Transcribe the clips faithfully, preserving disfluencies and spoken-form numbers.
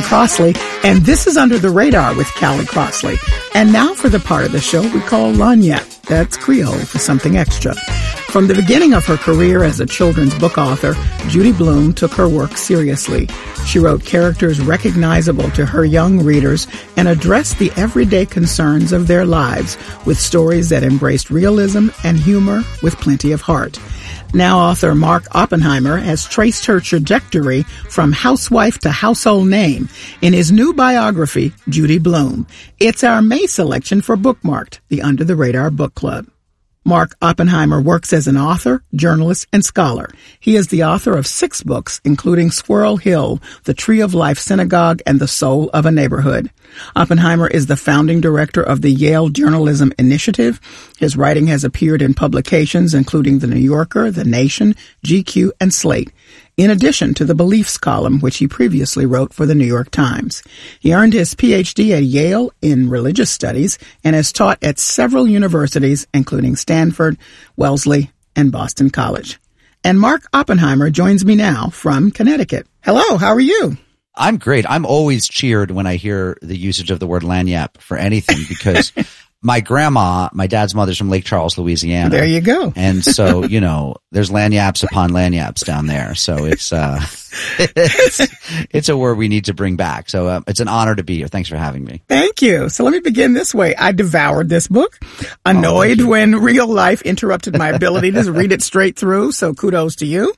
Crossley, and this is Under the Radar with Callie Crossley. And now for the part of the show we call Lagniappe. That's Creole for something extra. From the beginning of her career as a children's book author, Judy Blume took her work seriously. She wrote characters recognizable to her young readers and addressed the everyday concerns of their lives with stories that embraced realism and humor with plenty of heart. Now author Mark Oppenheimer has traced her trajectory from housewife to household name in his new biography, Judy Blume. It's our May selection for Bookmarked, the Under the Radar Book Club. Mark Oppenheimer works as an author, journalist, and scholar. He is the author of six books, including Squirrel Hill, The Tree of Life Synagogue, and The Soul of a Neighborhood. Oppenheimer is the founding director of the Yale Journalism Initiative. His writing has appeared in publications including The New Yorker, The Nation, G Q, and Slate, in addition to the Beliefs column, which he previously wrote for the New York Times. He earned his P H D at Yale in religious studies and has taught at several universities, including Stanford, Wellesley, and Boston College. And Mark Oppenheimer joins me now from Connecticut. Hello, how are you? I'm great. I'm always cheered when I hear the usage of the word lagniappe for anything because my grandma, my dad's mother's from Lake Charles, Louisiana. There you go. And so, you know, there's lagniappes upon lagniappes down there. So it's, uh, it's, it's a word we need to bring back. So uh, it's an honor to be here. Thanks for having me. Thank you. So let me begin this way. I devoured this book, annoyed oh, when real life interrupted my ability to read it straight through. So kudos to you.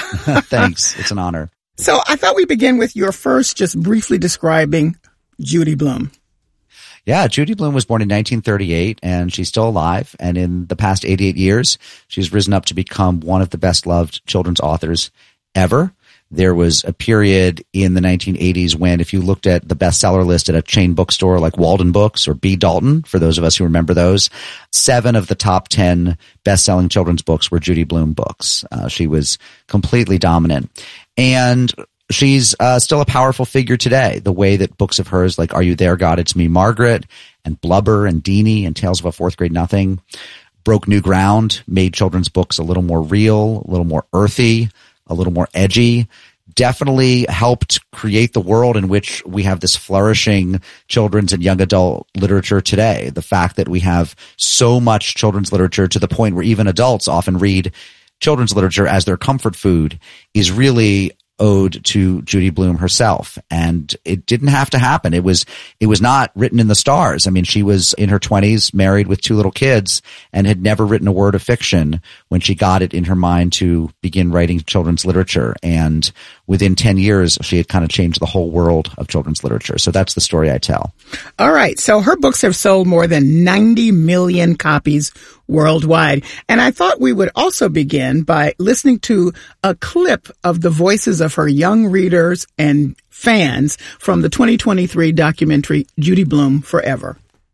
Thanks. It's an honor. So I thought we'd begin with your first, just briefly describing Judy Blume. Yeah, Judy Blume was born in nineteen thirty-eight, and she's still alive. And in the past eighty-eight years, she's risen up to become one of the best-loved children's authors ever. There was a period in the nineteen eighties when if you looked at the bestseller list at a chain bookstore like Walden Books or B. Dalton, for those of us who remember those, seven of the top ten best-selling children's books were Judy Blume books. Uh, she was completely dominant. And she's uh, still a powerful figure today, the way that books of hers like Are You There, God? It's Me, Margaret, and Blubber and Deanie and Tales of a Fourth Grade Nothing broke new ground, made children's books a little more real, a little more earthy, a little more edgy, definitely helped create the world in which we have this flourishing children's and young adult literature today. The fact that we have so much children's literature to the point where even adults often read children's literature as their comfort food is really ode to Judy Blume herself. And it didn't have to happen. It was, it was not written in the stars. I mean, she was in her twenties, married with two little kids, and had never written a word of fiction when she got it in her mind to begin writing children's literature. And within ten years, she had kind of changed the whole world of children's literature. So that's the story I tell. All right. So her books have sold more than ninety million copies worldwide. And I thought we would also begin by listening to a clip of the voices of her young readers and fans from the twenty twenty-three documentary Judy Blume Forever.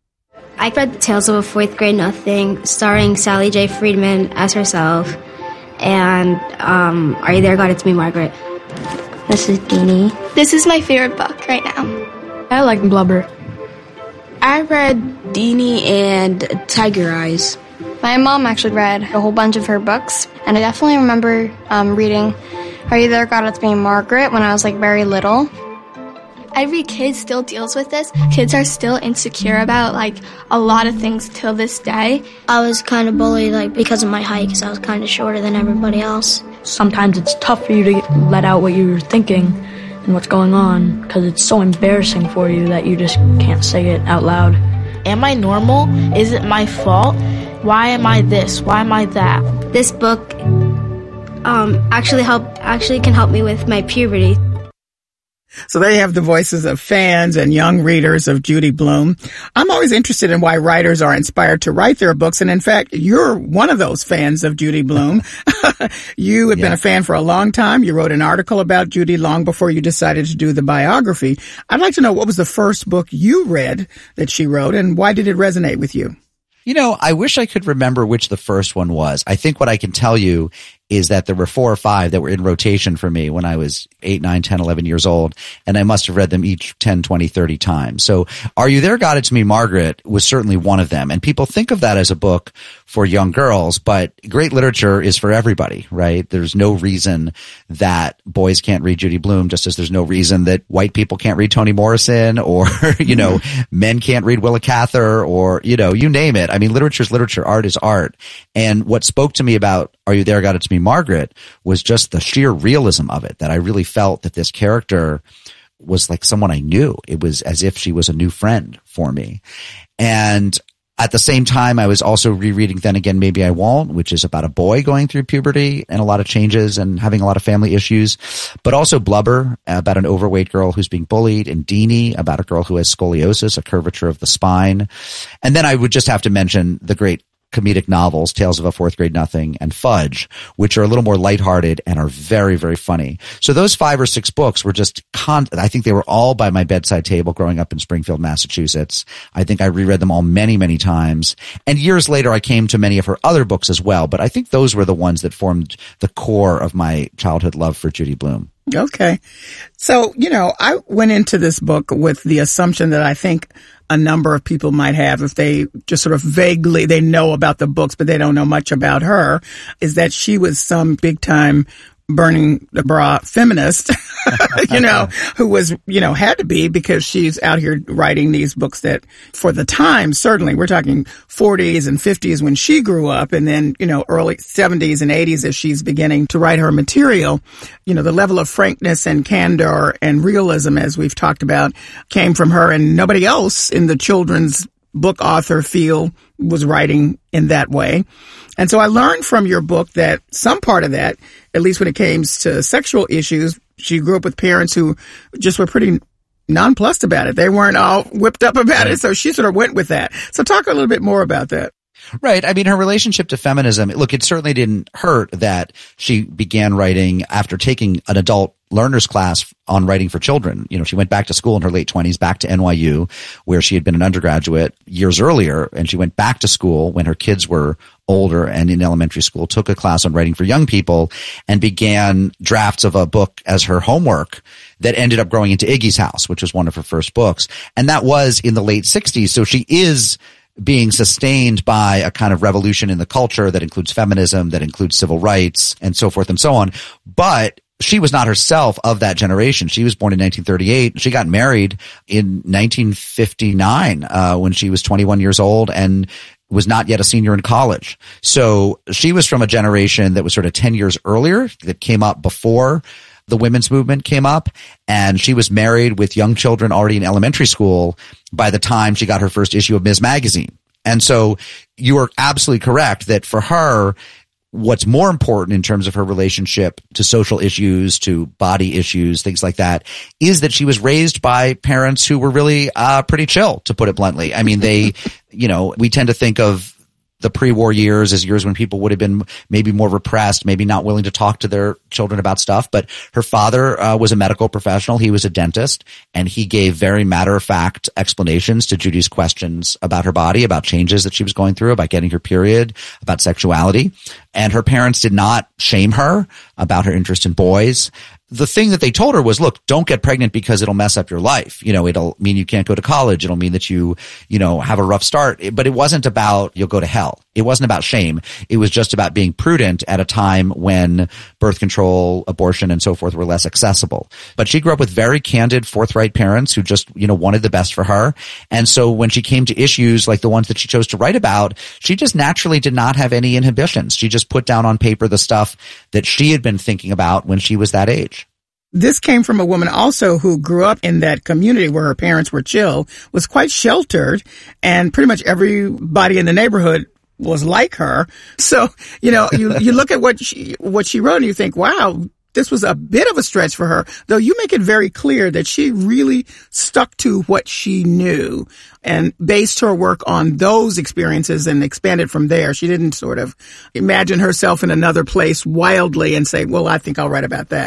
I read Tales of a Fourth Grade Nothing, starring Sally J. Friedman as herself, and um, Are You There, God? It's Me, Margaret. This is Deanie. This is my favorite book right now. I like Blubber. I read Deanie and Tiger Eyes. My mom actually read a whole bunch of her books, and I definitely remember um, reading Are You There, God? It's Me, Margaret when I was like very little. Every kid still deals with this. Kids are still insecure about like a lot of things till this day. I was kind of bullied like because of my height, because I was kind of shorter than everybody else. Sometimes it's tough for you to let out what you're thinking and what's going on because it's so embarrassing for you that you just can't say it out loud. Am I normal? Is it my fault? Why am I this? Why am I that? This book um, actually help actually can help me with my puberty. So they have the voices of fans and young readers of Judy Blume. I'm always interested in why writers are inspired to write their books. And in fact, you're one of those fans of Judy Blume. You have yeah. been a fan for a long time. You wrote an article about Judy long before you decided to do the biography. I'd like to know, what was the first book you read that she wrote, and why did it resonate with you? You know, I wish I could remember which the first one was. I think what I can tell you is that there were four or five that were in rotation for me when I was eight, nine, ten, eleven years old. And I must have read them each ten, twenty, thirty times. So Are You There, God? It's Me, Margaret was certainly one of them. And people think of that as a book for young girls, but great literature is for everybody, right? There's no reason that boys can't read Judy Blume, just as there's no reason that white people can't read Toni Morrison, or, you know, men can't read Willa Cather, or, you know, you name it. I mean, literature is literature, art is art. And what spoke to me about Are You There, God? It's Me, Margaret was just the sheer realism of it, that I really felt that this character was like someone I knew. It was as if she was a new friend for me. And at the same time, I was also rereading Then Again, Maybe I Won't, which is about a boy going through puberty and a lot of changes and having a lot of family issues, but also Blubber, about an overweight girl who's being bullied, and Deanie, about a girl who has scoliosis, a curvature of the spine. And then I would just have to mention the great comedic novels, Tales of a Fourth Grade Nothing and Fudge, which are a little more lighthearted and are very, very funny. So those five or six books were just con- I think they were all by my bedside table growing up in Springfield, Massachusetts. I think I reread them all many, many times. And years later, I came to many of her other books as well. But I think those were the ones that formed the core of my childhood love for Judy Blume. Okay. So, you know, I went into this book with the assumption that I think a number of people might have if they just sort of vaguely, they know about the books, but they don't know much about her, is that she was some big time burning the bra feminist, you know, who was, you know, had to be, because she's out here writing these books that for the time, certainly we're talking forties and fifties when she grew up, and then, you know, early seventies and eighties as she's beginning to write her material. You know, the level of frankness and candor and realism, as we've talked about, came from her, and nobody else in the children's book author field was writing in that way. And so I learned from your book that some part of that, at least when it came to sexual issues, she grew up with parents who just were pretty nonplussed about it. They weren't all whipped up about it. So she sort of went with that. So talk a little bit more about that. Right. I mean, her relationship to feminism, look, it certainly didn't hurt that she began writing after taking an adult learner's class on writing for children. You know, she went back to school in her late twenties, back to N Y U, where she had been an undergraduate years earlier. And she went back to school when her kids were older and in elementary school, took a class on writing for young people, and began drafts of a book as her homework that ended up growing into Iggy's House, which was one of her first books. And that was in the late sixties. So she is being sustained by a kind of revolution in the culture that includes feminism, that includes civil rights, and so forth and so on. But she was not herself of that generation. She was born in nineteen thirty-eight. She got married in nineteen fifty-nine, uh, when she was twenty-one years old and was not yet a senior in college. So she was from a generation that was sort of ten years earlier, that came up before the women's movement came up, and she was married with young children already in elementary school by the time she got her first issue of Ms. Magazine. And so you are absolutely correct that for her, what's more important in terms of her relationship to social issues, to body issues, things like that, is that she was raised by parents who were really uh pretty chill, to put it bluntly. I mean, they, you know, we tend to think of the pre-war years as years when people would have been maybe more repressed, maybe not willing to talk to their children about stuff. But her father uh, was a medical professional. He was a dentist, and he gave very matter-of-fact explanations to Judy's questions about her body, about changes that she was going through, about getting her period, about sexuality. And her parents did not shame her about her interest in boys. The thing that they told her was, look, don't get pregnant because it'll mess up your life. You know, it'll mean you can't go to college. It'll mean that you, you know, have a rough start. But it wasn't about you'll go to hell. It wasn't about shame. It was just about being prudent at a time when birth control, abortion, and so forth were less accessible. But she grew up with very candid, forthright parents who just, you know, wanted the best for her. And so when she came to issues like the ones that she chose to write about, she just naturally did not have any inhibitions. She just put down on paper the stuff that she had been thinking about when she was that age. This came from a woman also who grew up in that community where her parents were chill, was quite sheltered, and pretty much everybody in the neighborhood was like her. So, you know, you, you look at what she, what she wrote and you think, wow, this was a bit of a stretch for her, though you make it very clear that she really stuck to what she knew and based her work on those experiences and expanded from there. She didn't sort of imagine herself in another place wildly and say, well, I think I'll write about that.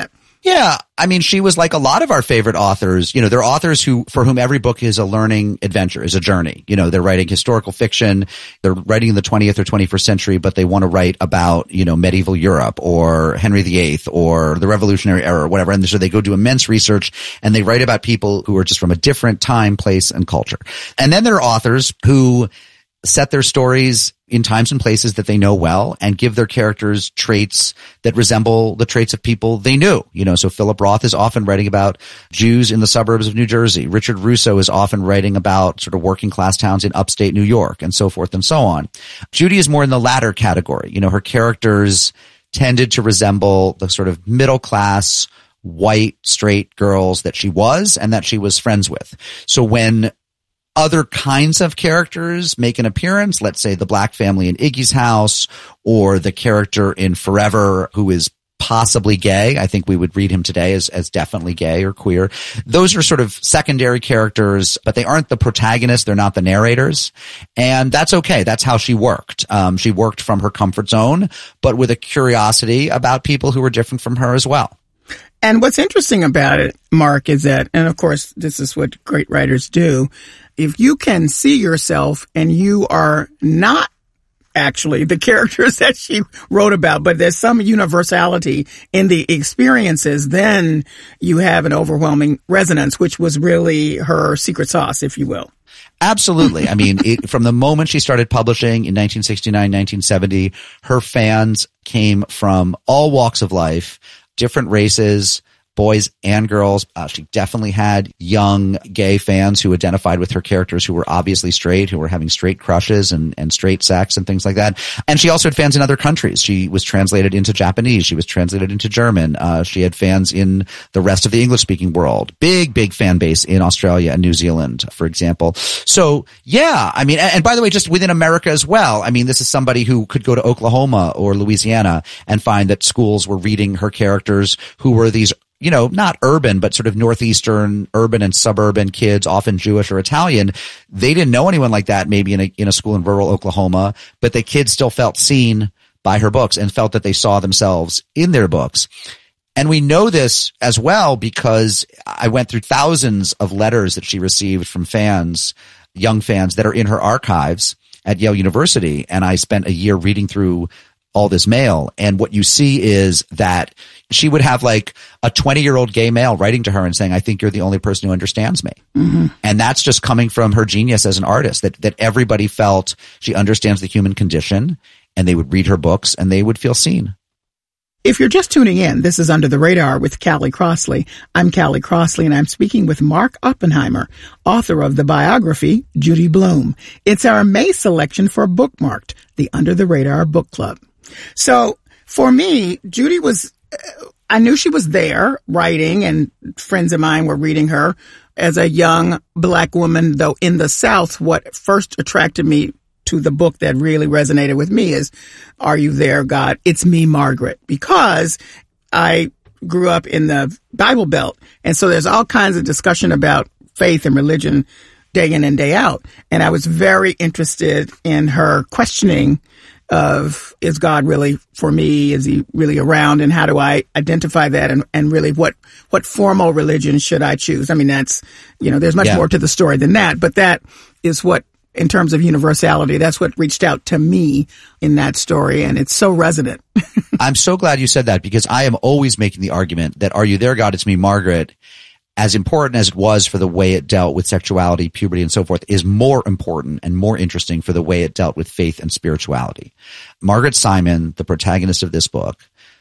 Yeah. I mean, she was like a lot of our favorite authors. You know, they're authors who, for whom every book is a learning adventure, is a journey. You know, they're writing historical fiction. They're writing in the twentieth or twenty-first century, but they want to write about, you know, medieval Europe or Henry the Eighth or the Revolutionary Era or whatever. And so they go do immense research and they write about people who are just from a different time, place, and culture. And then there are authors who set their stories in times and places that they know well and give their characters traits that resemble the traits of people they knew. You know, so Philip Roth is often writing about Jews in the suburbs of New Jersey. Richard Russo is often writing about sort of working class towns in upstate New York and so forth and so on. Judy is more in the latter category. You know, her characters tended to resemble the sort of middle class, white, straight girls that she was and that she was friends with. So when other kinds of characters make an appearance, let's say the black family in Iggy's house or the character in Forever who is possibly gay. I think we would read him today as, as definitely gay or queer. Those are sort of secondary characters, but they aren't the protagonists. They're not the narrators. And that's okay. That's how she worked. Um, she worked from her comfort zone, but with a curiosity about people who were different from her as well. And what's interesting about it, Mark, is that, and of course, this is what great writers do, if you can see yourself and you are not actually the characters that she wrote about, but there's some universality in the experiences, then you have an overwhelming resonance, which was really her secret sauce, if you will. Absolutely. I mean, it, from the moment she started publishing in nineteen sixty-nine, nineteen seventy, her fans came from all walks of life, different races, boys and girls. Uh, she definitely had young gay fans who identified with her characters who were obviously straight, who were having straight crushes and, and straight sex and things like that. And she also had fans in other countries. She was translated into Japanese. She was translated into German. Uh, she had fans in the rest of the English-speaking world. Big, big fan base in Australia and New Zealand, for example. So, yeah, I mean, and, and by the way, just within America as well, I mean, this is somebody who could go to Oklahoma or Louisiana and find that schools were reading her characters who were these, you know, not urban, but sort of northeastern, urban and suburban kids, often Jewish or Italian. They didn't know anyone like that, maybe in a, in a school in rural Oklahoma, but the kids still felt seen by her books and felt that they saw themselves in their books. And we know this as well because I went through thousands of letters that she received from fans, young fans that are in her archives at Yale University. And I spent a year reading through all this mail. And what you see is that she would have like a twenty year old gay male writing to her and saying, I think you're the only person who understands me. Mm-hmm. And that's just coming from her genius as an artist, that, that everybody felt she understands the human condition, and they would read her books and they would feel seen. If you're just tuning in, this is Under the Radar with Callie Crossley. I'm Callie Crossley, and I'm speaking with Mark Oppenheimer, author of the biography, Judy Blume. It's our May selection for Bookmarked, the Under the Radar Book Club. So for me, Judy was, I knew she was there writing, and friends of mine were reading her as a young black woman, though in the South. What first attracted me to the book that really resonated with me is Are You There, God? It's Me, Margaret, because I grew up in the Bible Belt. And so there's all kinds of discussion about faith and religion day in and day out. And I was very interested in her questioning of, is God really for me? Is he really around? And how do I identify that? And, and really what, what formal religion should I choose? I mean, that's, you know, there's much yeah. more to the story than that, but that is what, in terms of universality, that's what reached out to me in that story. And it's so resonant. I'm so glad you said that, because I am always making the argument that Are You There, God? It's Me, Margaret, as important as it was for the way it dealt with sexuality, puberty, and so forth, is more important and more interesting for the way it dealt with faith and spirituality. Margaret Simon, the protagonist of this book,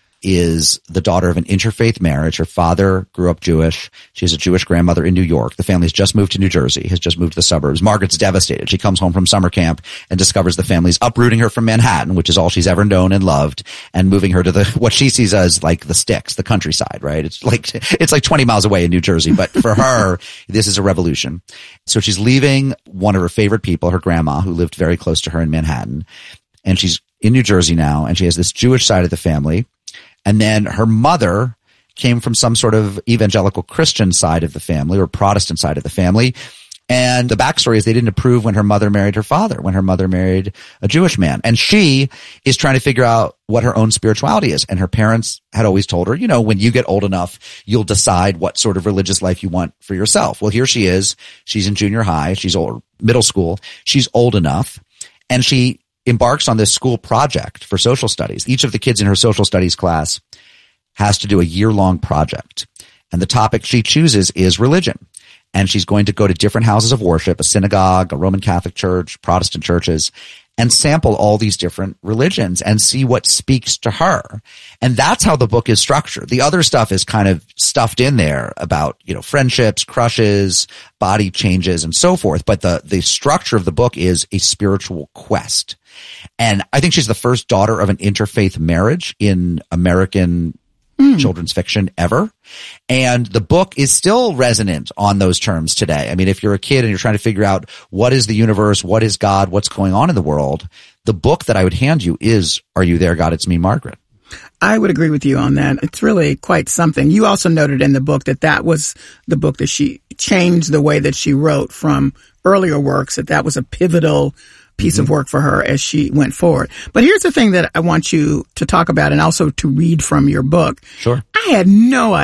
is the daughter of an interfaith marriage. Her father grew up Jewish. She has a Jewish grandmother in New York. The family's just moved to New Jersey, has just moved to the suburbs. Margaret's devastated. She comes home from summer camp and discovers the family's uprooting her from Manhattan, which is all she's ever known and loved, and moving her to the, what she sees as like the sticks, the countryside, right? It's like, it's like twenty miles away in New Jersey, but for her, this is a revolution. So she's leaving one of her favorite people, her grandma, who lived very close to her in Manhattan. And she's in New Jersey now, and she has this Jewish side of the family. And then her mother came from some sort of evangelical Christian side of the family or Protestant side of the family. And the backstory is they didn't approve when her mother married her father, when her mother married a Jewish man. And she is trying to figure out what her own spirituality is. And her parents had always told her, you know, when you get old enough, you'll decide what sort of religious life you want for yourself. Well, here she is. She's in junior high. She's old, middle school. She's old enough. And she embarks on this school project for social studies. Each of the kids in her social studies class has to do a year-long project. And the topic she chooses is religion. And she's going to go to different houses of worship, a synagogue, a Roman Catholic church, Protestant churches, and sample all these different religions and see what speaks to her. And that's how the book is structured. The other stuff is kind of stuffed in there about, you know, friendships, crushes, body changes, and so forth. But the, the structure of the book is a spiritual quest. And I think she's the first daughter of an interfaith marriage in American Mm. children's fiction ever. And the book is still resonant on those terms today. I mean, if you're a kid and you're trying to figure out what is the universe, what is God, what's going on in the world, the book that I would hand you is Are You There, God? It's Me, Margaret. I would agree with you on that. It's really quite something. You also noted in the book that that was the book that she changed the way that she wrote from earlier works, that that was a pivotal piece mm-hmm. of work for her as she went forward. But here's the thing that I want you to talk about and also to read from your book. Sure. I had no idea